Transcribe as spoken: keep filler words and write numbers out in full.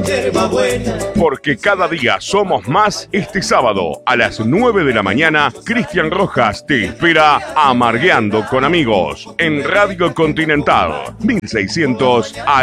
Porque cada día somos más. Este sábado a las nueve de la mañana, Cristian Rojas te espera Amargueando con Amigos en Radio Continental mil seiscientos A M.